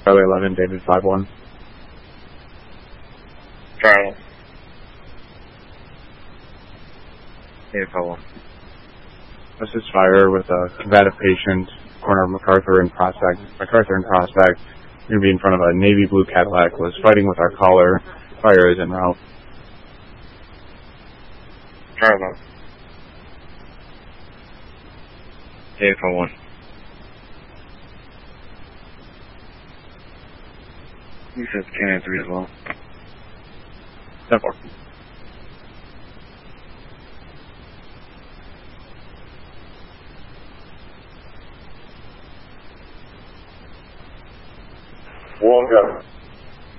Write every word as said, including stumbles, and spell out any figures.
Charlie eleven, David five one. Charlie. David five one. This is fire with a combative patient, corner of MacArthur and Prospect. MacArthur and Prospect. Going to be in front of a navy blue Cadillac. Was fighting with our caller. Fire is en route. Charlie. David five one. He says Canada three as well. ten four. One go.